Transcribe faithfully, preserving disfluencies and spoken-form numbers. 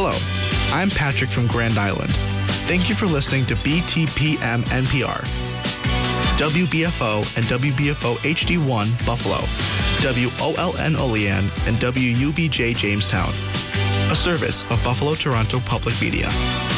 Hello, I'm Patrick from Grand Island. Thank you for listening to B T P M N P R, W B F O and W B F O H D one Buffalo, W O L N Olean, and W U B J Jamestown, a service of Buffalo Toronto Public Media.